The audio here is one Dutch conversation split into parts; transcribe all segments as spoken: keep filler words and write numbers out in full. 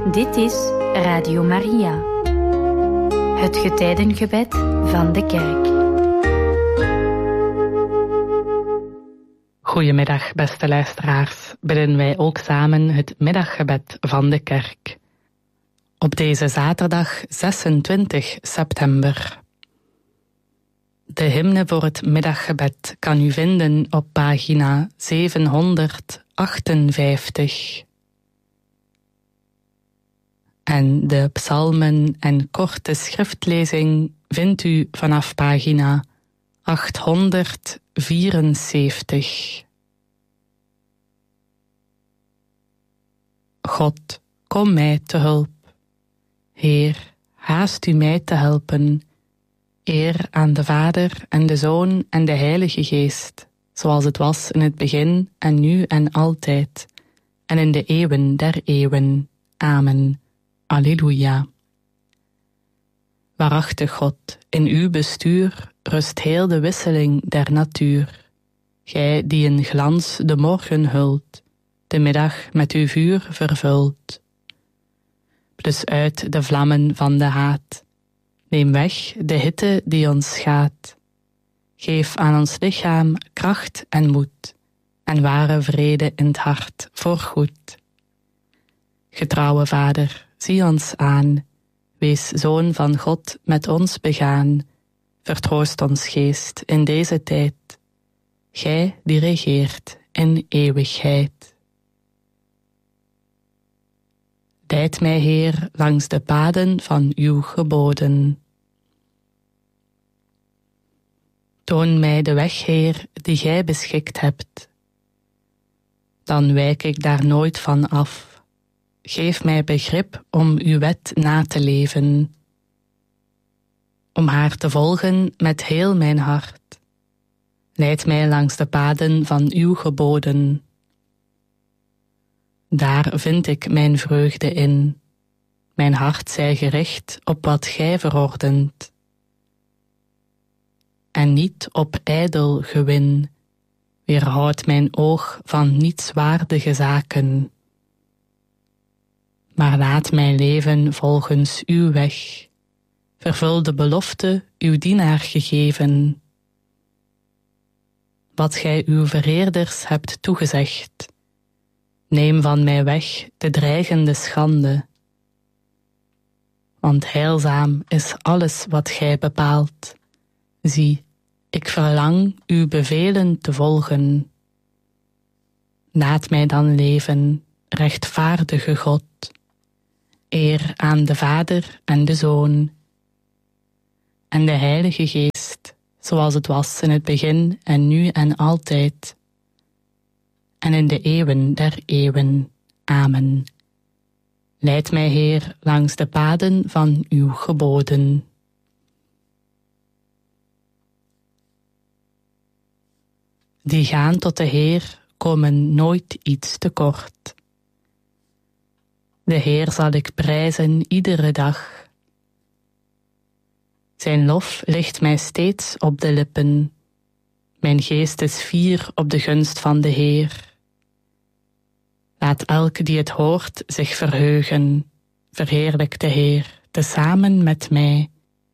Dit is Radio Maria, het getijdengebed van de kerk. Goedemiddag, beste luisteraars. Bidden wij ook samen het middaggebed van de kerk. Op deze zaterdag zesentwintig september. De hymne voor het middaggebed kan u vinden op pagina zevenhonderdachtenvijftig. En de psalmen en korte schriftlezing vindt u vanaf pagina achthonderdvierenzeventig. God, kom mij te hulp. Heer, haast u mij te helpen. Eer aan de Vader en de Zoon en de Heilige Geest, zoals het was in het begin en nu en altijd, en in de eeuwen der eeuwen. Amen. Alleluia. Waarachtig God, in uw bestuur rust heel de wisseling der natuur. Gij die in glans de morgen hult, de middag met uw vuur vervult. Blus uit de vlammen van de haat. Neem weg de hitte die ons schaadt. Geef aan ons lichaam kracht en moed, en ware vrede in het hart voorgoed. Getrouwe Vader, zie ons aan, wees Zoon van God met ons begaan, vertroost ons geest in deze tijd, gij die regeert in eeuwigheid. Leid mij, Heer, langs de paden van uw geboden. Toon mij de weg, Heer, die gij beschikt hebt. Dan wijk ik daar nooit van af. Geef mij begrip om uw wet na te leven, om haar te volgen met heel mijn hart. Leid mij langs de paden van uw geboden. Daar vind ik mijn vreugde in. Mijn hart zij gericht op wat gij verordent. En niet op ijdel gewin. Weerhoud mijn oog van nietswaardige zaken. Maar laat mijn leven volgens uw weg. Vervul de belofte uw dienaar gegeven. Wat gij uw vereerders hebt toegezegd. Neem van mij weg de dreigende schande. Want heilzaam is alles wat gij bepaalt. Zie, ik verlang uw bevelen te volgen. Laat mij dan leven, rechtvaardige God. Eer aan de Vader en de Zoon en de Heilige Geest, zoals het was in het begin en nu en altijd, en in de eeuwen der eeuwen. Amen. Leid mij, Heer, langs de paden van uw geboden. Die gaan tot de Heer komen nooit iets tekort. De Heer zal ik prijzen iedere dag. Zijn lof ligt mij steeds op de lippen. Mijn geest is fier op de gunst van de Heer. Laat elk die het hoort zich verheugen. Verheerlijk de Heer, tezamen met mij.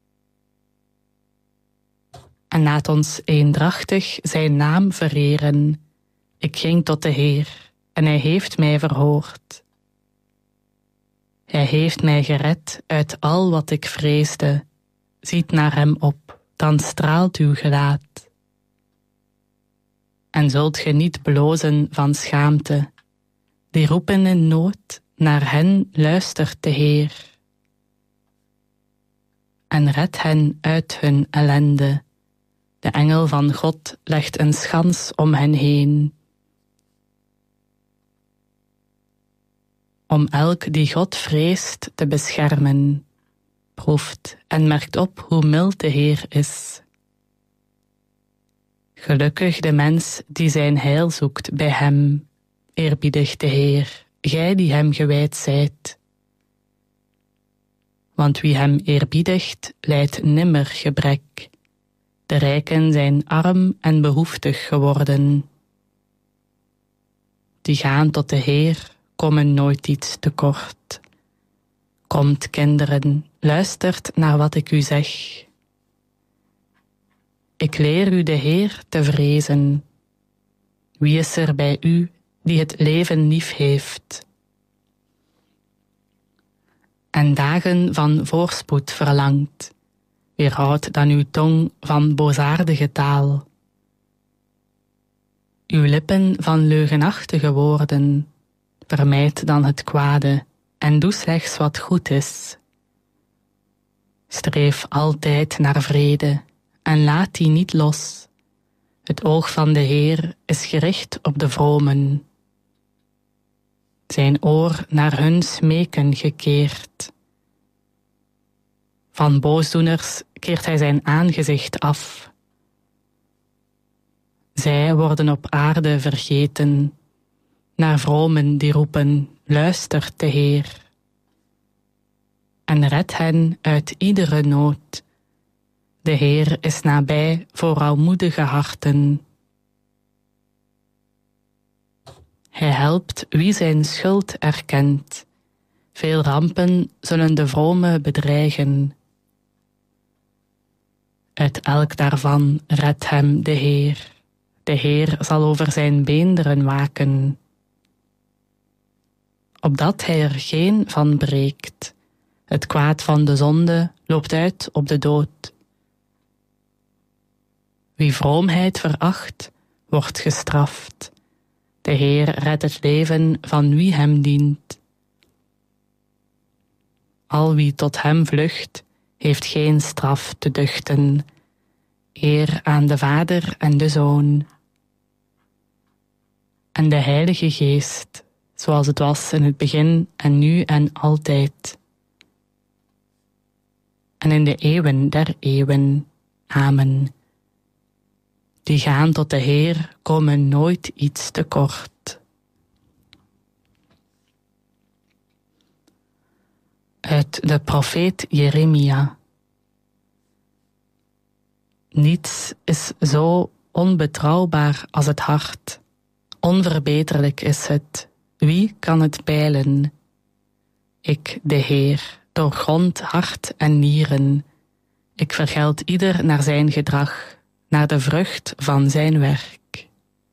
En laat ons eendrachtig zijn naam vereren. Ik ging tot de Heer, en hij heeft mij verhoord. Hij heeft mij gered uit al wat ik vreesde. Ziet naar hem op, dan straalt uw gelaat. En zult ge niet blozen van schaamte. Die roepen in nood, naar hen luistert de Heer. En redt hen uit hun ellende. De engel van God legt een schans om hen heen. Om elk die God vreest te beschermen. Proeft en merkt op hoe mild de Heer is. Gelukkig de mens die zijn heil zoekt bij hem. Eerbiedig de Heer, gij die hem gewijd zijt. Want wie hem eerbiedigt, lijdt nimmer gebrek. De rijken zijn arm en behoeftig geworden. Die gaan tot de Heer, komen nooit iets tekort. Komt, kinderen, luistert naar wat ik u zeg. Ik leer u de Heer te vrezen. Wie is er bij u die het leven lief heeft? En dagen van voorspoed verlangt, weerhoud dan uw tong van boosaardige taal. Uw lippen van leugenachtige woorden, vermijd dan het kwade en doe slechts wat goed is. Streef altijd naar vrede en laat die niet los. Het oog van de Heer is gericht op de vromen. Zijn oor naar hun smeken gekeerd. Van boosdoeners keert hij zijn aangezicht af. Zij worden op aarde vergeten, naar vromen die roepen, luistert de Heer. En red hen uit iedere nood. De Heer is nabij voor oudmoedige harten. Hij helpt wie zijn schuld erkent. Veel rampen zullen de vrome bedreigen. Uit elk daarvan redt hem de Heer. De Heer zal over zijn beenderen waken, opdat hij er geen van breekt. Het kwaad van de zonde loopt uit op de dood. Wie vroomheid veracht, wordt gestraft. De Heer redt het leven van wie hem dient. Al wie tot hem vlucht, heeft geen straf te duchten. Eer aan de Vader en de Zoon. En de Heilige Geest, zoals het was in het begin en nu en altijd. En in de eeuwen der eeuwen. Amen. Die gaan tot de Heer, komen nooit iets tekort. Uit de profeet Jeremia. Niets is zo onbetrouwbaar als het hart. Onverbeterlijk is het. Wie kan het peilen? Ik, de Heer, doorgrond hart en nieren. Ik vergeld ieder naar zijn gedrag, naar de vrucht van zijn werk.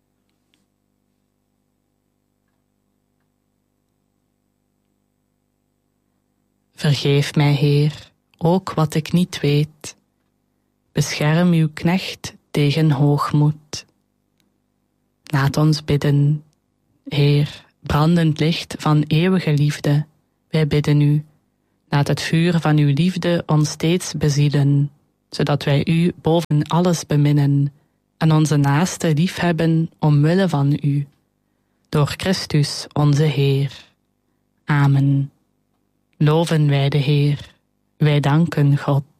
Vergeef mij, Heer, ook wat ik niet weet. Bescherm uw knecht tegen hoogmoed. Laat ons bidden, Heer, brandend licht van eeuwige liefde. Wij bidden u, laat het vuur van uw liefde ons steeds bezielen, zodat wij u boven alles beminnen en onze naaste liefhebben omwille van u. Door Christus onze Heer. Amen. Loven wij de Heer, wij danken God.